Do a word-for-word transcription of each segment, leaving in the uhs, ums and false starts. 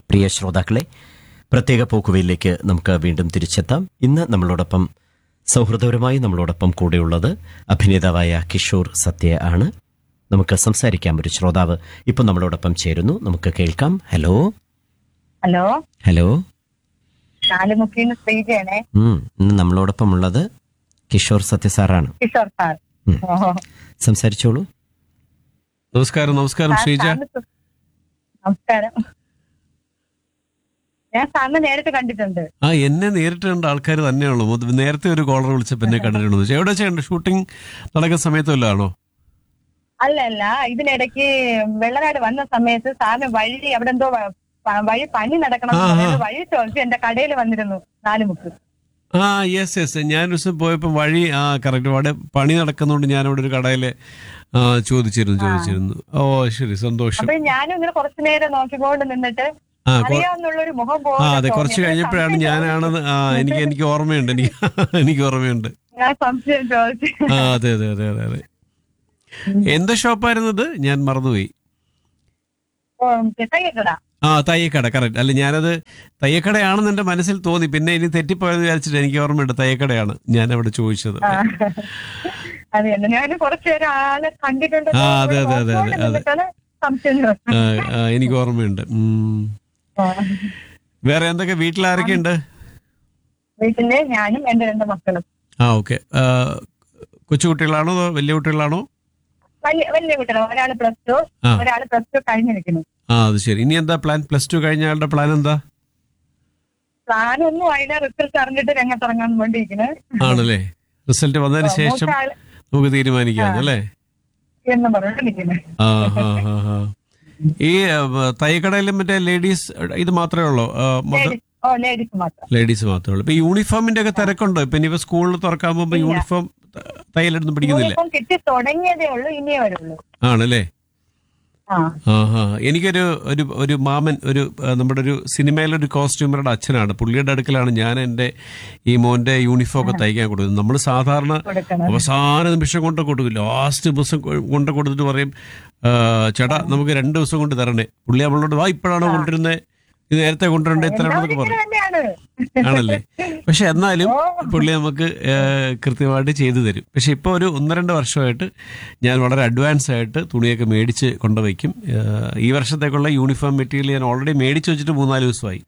പ്രിയ ശ്രോതാക്കളെ, പ്രത്യേക പോക്കുവയിലേക്ക് നമുക്ക് വീണ്ടും തിരിച്ചെത്താം. ഇന്ന് നമ്മളോടൊപ്പം സൗഹൃദപരമായി നമ്മളോടൊപ്പം കൂടെയുള്ളത് അഭിനേതാവായ കിഷോർ സത്യ ആണ്. നമുക്ക് സംസാരിക്കാം. ഒരു ശ്രോതാവ് ഇപ്പം നമ്മളോടൊപ്പം ചേരുന്നു. നമുക്ക് കേൾക്കാം. Hello hello hello നാലുമുക്കിന്ന് ശ്രീജയാണേ. ഉം ഇന്ന് നമ്മളോടൊപ്പം ഉള്ളത് കിഷോർ സത്യ സാറാണ്. കിഷോർ സാർ. ഉം. സംസാരിച്ചോളൂ. നമസ്കാരം. നമസ്കാരം സാർ, ശ്രീജ. സാറിന് സു- നമസ്കാരം. ഞാൻ സാറിന് നേരിട്ട് കണ്ടിട്ടുണ്ട്. ആ എന്നെ നേരിട്ട് കണ്ട ആൾക്കാർ തന്നെയുള്ളൂ. മൊത്ത- നേരത്തെ ഒരു കോളർ വിളിച്ചപ്പോൾ എന്നെ കണ്ടിട്ടുണ്ടോ? എവിടെ ചെയ്യണ്ട ഷൂട്ടിംഗ് നടക്കുന്ന സമയത്ത് വല്ലതാണോ? അല്ല അല്ല ഇതിനിടയ്ക്ക് വെള്ളനാട് വന്ന സമയത്ത് സാറിന് വഴി അവിടെ എന്തോ വ- പ- വഴി പണി നടക്കണം എന്ന് ആ, ആ. പറഞ്ഞിട്ട് വഴി ചോദിച്ചു എന്റെ കടയിൽ വന്നിരുന്നു നാലുമുക്ക്. ആ യെസ് യെസ് ഞാൻ ഒരു ദിവസം പോയപ്പോൾ വഴി ആ കറക്റ്റ് അവിടെ പണി നടക്കുന്നതുകൊണ്ട് ഞാൻ അവിടെ ഒരു കടയിൽ ചോദിച്ചിരുന്നു ചോദിച്ചിരുന്നു ഓ ശരി, സന്തോഷം. അപ്പൊ ഞാനും ഇങ്ങനെ കുറച്ചു നേരം നോക്കിക്കൊണ്ട് നിന്നിട്ട് ആ കൊ- അറിയാവുന്നുള്ളൊരു മുഖം ആ പോലെ അതെ, കുറച്ച് തോന്നി. കഴിഞ്ഞപ്പോഴാണ് സംശയം ഞാനാണെന്ന് ആ എനിക്ക് എനിക്ക് ഓർമ്മയുണ്ട് എനിക്ക് എനിക്ക് ഓർമ്മയുണ്ട്. ഞാൻ സംശയം ചോദിച്ചു. ആ അതെ അതെ അതെ അതെ അതെ എന്ത് ഷോപ്പായിരുന്നത്? ഞാൻ മറന്നുപോയി. ഓ, തയ്യക്കട. ആ തയ്യക്കട, കറക്റ്റ്. അല്ല ഞാനത് തയ്യക്കടയാണെന്ന് എന്റെ മനസ്സിൽ തോന്നി, പിന്നെ ഇനി തെറ്റിപ്പോയെന്ന് വിചാരിച്ചിട്ട് എനിക്ക് ഓർമ്മയുണ്ട് തയ്യക്കടയാണ് ഞാൻ അവിടെ ചോദിച്ചത്. ആ. അതെ ഞാൻ കുറച്ചുപേരും ആളെ കണ്ടിട്ടുണ്ട്. ആ, അതെ, അതെ, അതെ, അതെ, അതെ. എന്നിട്ടാണ് സംശയം ചോദിച്ചത്. ആ, ആ, എനിക്ക് ഓർമ്മയുണ്ട്. ഉം. ആ. വേറെ എന്തൊക്കെ? വീട്ടിലാരൊക്കെ ഉണ്ട്? വീട്ടില് ഞാനും എന്റെ രണ്ട് മക്കളും. ആ ഓക്കെ. കൊച്ചുകുട്ടികളാണോ അതോ വലിയ കുട്ടികളാണോ? വലിയ വലിയ കുട്ടികൾ. ഒരാള് പ്ലസ് ടു, ആ. ഒരാള് പ്ലസ് ടു കഴിഞ്ഞിരിക്കുന്നു. ആ അത് ശരി. ഇനി എന്താ പ്ലാൻ? പ്ലസ് ടു കഴിഞ്ഞ ആളുടെ പ്ലാൻ എന്താ? പ്ലാനൊന്നും അതിന്റെ റിസൾട്ട് അറിഞ്ഞിട്ട് രംഗത്തിറങ്ങാൻ വേണ്ടിയിരിക്കുന്നത്. ആണല്ലേ? റിസൾട്ട് വന്നതിന് ശേഷം മൂത്താള് നമുക്ക് തീരുമാനിക്കാം അല്ലേ? എന്ന് പറഞ്ഞിരിക്കുന്നത്. ആ ഹാ ഹാ ഹാ. ഈ തയ്യക്കടയിലും മറ്റേ ലേഡീസ് ഇത് മാത്രമേ ഉള്ളൂ? ലേഡീസ് ഓ ലേഡീസ് മാത്രം. ലേഡീസ് മാത്രമേ ഉള്ളൂ. ഇപ്പൊ യൂണിഫോമിന്റെ ഒക്കെ തിരക്കുണ്ടോ? ഇപ്പൊ ഇനിയിപ്പോ സ്കൂളിൽ തുറക്കാൻ പോകുമ്പോ ഇല്ല. യൂണിഫോം തയ്യലൊന്നും പിടിക്കുന്നില്ല യൂണിഫോം കിട്ടി തുടങ്ങിയതേ ഉള്ളൂ, ഇനിയേ വരുള്ളൂ. ആണല്ലേ? ആ ആ ഹാ. എനിക്കൊരു ഒരു ഒരു മാമൻ ഒരു ആ, നമ്മുടെ ഒരു സിനിമയിലൊരു കോസ്റ്റ്യൂമറുടെ അച്ഛനാണ്. പുള്ളിയുടെ അടുക്കലാണ് ഞാൻ എൻ്റെ ഈ മോന്റെ യൂണിഫോം ഒക്കെ തയ്ക്കാൻ കൊടുക്കുന്നത്. നമ്മൾ സാധാരണ കൊടുക്കണം. അവസാന നിമിഷം കൊണ്ട് കൊടുക്കും, ലാസ്റ്റ് ദിവസം കൊ- കൊണ്ട് കൊടുത്തിട്ട് പറയും ആ, ചേട്ടാ നമുക്ക് രണ്ട് ദിവസം കൊണ്ട് തരണേ. പുള്ളി നമ്മളോട് വാ ഇപ്പോഴാണോ കൊണ്ടുവരുന്നത്, ഇത് നേരത്തെ കൊണ്ടുവരണ്ടേ ഇത്ര എന്നൊക്കെ എല്ലാവരും പറയും. ഇങ്ങനെ തന്നെയാണ്. ആണല്ലേ? പക്ഷെ എന്നാലും ഓ. പുള്ളി നമുക്ക് ആ, കൃത്യമായിട്ട് ചെയ്തു തരും. പക്ഷെ ഇപ്പോൾ ഒരു ഒന്ന് രണ്ട് വർഷമായിട്ട് ഞാൻ വളരെ അഡ്വാൻസ് ആയിട്ട് തുണിയൊക്കെ മേടിച്ച് കൊണ്ടുവയ്ക്കും. ആ, ഈ വർഷത്തേക്കുള്ള യൂണിഫോം മെറ്റീരിയൽ ഞാൻ ഓൾറെഡി മേടിച്ച് വെച്ചിട്ട് മൂന്നാല് ദിവസമായി.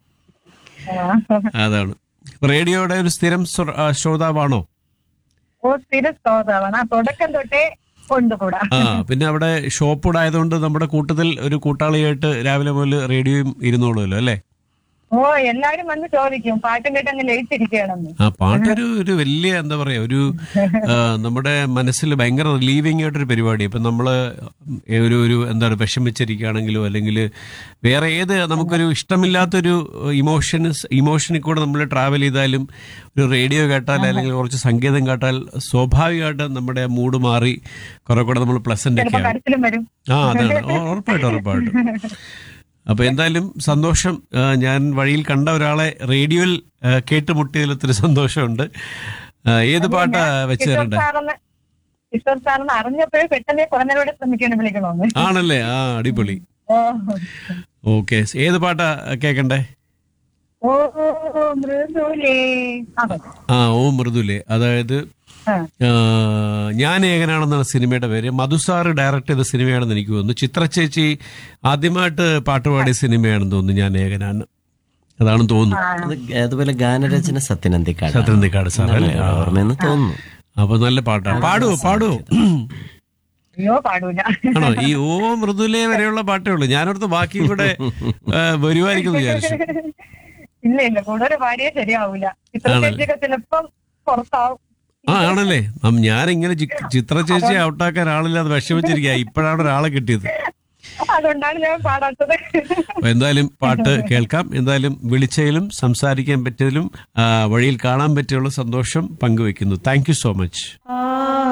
ആ. അതാണ്. റേഡിയോയുടെ ഒരു സ്ഥിരം ശ്ര- ആ, ശ്രോതാവാണോ? ഓ സ്ഥിര ശ്രോതാവാണ്. ആ തുടക്കം തൊട്ടേ കൊണ്ടുകൂടാ. ആ പിന്നെ അവിടെ ഷോപ്പ് കൂടെ ആയതുകൊണ്ട് നമ്മുടെ കൂട്ടത്തിൽ ഒരു കൂട്ടാളിയായിട്ട് രാവിലെ മുതൽ റേഡിയോയും ഇരുന്നോളൂല്ലോ അല്ലേ? ഓ എല്ലാരും വന്ന് ചോദിക്കും പാട്ടും കേട്ട് അങ്ങ് ലയിച്ചിരിക്കുകയാണെന്ന്. ആ പാട്ടൊരു ഒരു വലിയ എന്താ പറയാ ഒരു ആ, നമ്മുടെ മനസ്സിൽ ഭയങ്കര റിലീവിങ് ആയിട്ടൊരു പരിപാടി. ഇപ്പം നമ്മൾ ഒരു ഒരു എന്താണ് വിഷമിച്ചിരിക്കുകയാണെങ്കിലോ അല്ലെങ്കിൽ വേറെ ഏത് നമുക്കൊരു ഇഷ്ടമില്ലാത്തൊരു ഇമോഷൻസ് ഇമോഷനിൽ കൂടെ നമ്മൾ ട്രാവൽ ചെയ്താലും ഒരു റേഡിയോ കേട്ടാൽ അല്ലെങ്കിൽ കുറച്ച് സംഗീതം കേട്ടാൽ സ്വാഭാവികമായിട്ട് നമ്മുടെ മൂഡ് മാറി കുറെ കൂടെ നമ്മൾ പ്ലസന്റ് ഒക്കെ ചിലപ്പോ ആവും. കരച്ചിലും വരും. ആ അതാണ്. ഓ, ഉറപ്പായിട്ടും ഉറപ്പായിട്ടും. അപ്പൊ എന്തായാലും സന്തോഷം. ആ, ഞാൻ വഴിയിൽ കണ്ട ഒരാളെ റേഡിയോയിൽ ആ, കേട്ടുമുട്ടിയതിൽ ഒത്തിരി സന്തോഷമുണ്ട്. ആ, ഏത് പാട്ടാ വെച്ച് കിഷോർ തരണ്ടേ? സാറെന്ന് കിഷോർ സാറെന്ന് അറിഞ്ഞപ്പോഴേ പെട്ടെന്ന് കുറഞ്ഞവരോട് ശ്രമിക്കണം വിളിക്കണോന്ന്. ആണല്ലേ? ആ അടിപൊളി. ഓ ഓക്കെ. ഏത് പാട്ടാ കേക്കണ്ടേ? ഓ മൃദുലേ. അതെ. ആ ഓ മൃദുലേ. അതായത് ആ. ആ, ഞാൻ ഏകനാണെന്നാണ് സിനിമയുടെ പേര്. മധുസാറ് ഡയറക്ട് ചെയ്ത സിനിമയാണെന്ന് എനിക്ക് തോന്നുന്നു. ചിത്രചേച്ചി ആദ്യമായിട്ട് പാട്ടുപാടിയ സിനിമയാണെന്ന് തോന്നുന്നു ഞാൻ ഏകനാണ്. അതാണെന്ന് തോന്നുന്നു. അത് അതുപോലെ ഗാനരചന സത്യനന്ദിക്കാട് സത്യനന്ദിക്കാട് സാർ അല്ലേ? ആ. ഓർമ്മയെന്ന് തോന്നുന്നു. അപ്പൊ നല്ല പാട്ടാണ്. പാടുവോ പാടുവോ? അയ്യോ പാടൂല. ആണോ? ഈ ഓ മൃദുലേ വരെയുള്ള പാട്ടേ ഉള്ളൂ. ഞാനടുത്ത് ബാക്കി കൂടെ ആ, വരുമായിരിക്കും വിചാരിച്ചു. ഇല്ല ഇല്ല കൂടുതൽ പാടിയേ ശരിയാവൂല. ചിത്രചേച്ചിയൊക്കെ ചിലപ്പം പുറത്താവും. ആ ആണല്ലേ? നം- ഞാനിങ്ങനെ ചി- ചിത്ര ചേച്ചി ഔട്ടാക്കാൻ ആളില്ലാതെ വിഷമിച്ചിരിക്കുക. ഇപ്പോഴാണ് ഒരാളെ കിട്ടിയത്. അതുകൊണ്ടാണ് ഞാൻ പാടാത്തത്. അപ്പൊ എന്തായാലും പാട്ട് കേൾക്കാം. എന്തായാലും വിളിച്ചതിലും സംസാരിക്കാൻ പറ്റിയതിലും ആ, വഴിയിൽ കാണാൻ പറ്റിയുള്ള സന്തോഷം പങ്കുവെക്കുന്നു. Thank you so much.